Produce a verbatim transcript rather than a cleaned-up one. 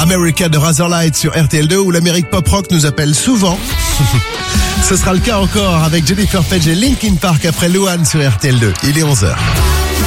America de Razorlight sur R T L deux où l'Amérique pop rock nous appelle souvent. Ce sera le cas encore avec Jennifer Page et Linkin Park après Luan sur R T L deux. Il est onze heures.